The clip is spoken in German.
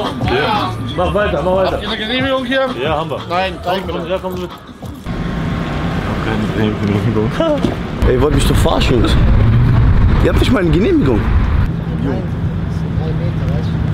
Ja. Mach weiter, mach weiter. Habt ihr eine Genehmigung hier? Ja, haben wir. Nein, zeig mir Ja, komm mit. Keine Genehmigung. Ey, ihr wollt mich doch verarschen. Ihr habt nicht mal eine Genehmigung. Nein, 3 Meter, weißt du?